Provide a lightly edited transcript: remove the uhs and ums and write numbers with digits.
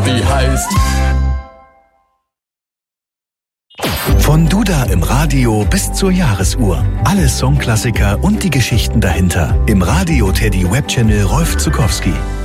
die heißt. Von Duda im Radio bis zur Jahresuhr. Alle Songklassiker und die Geschichten dahinter. Im Radio Teddy Webchannel Rolf Zuckowski.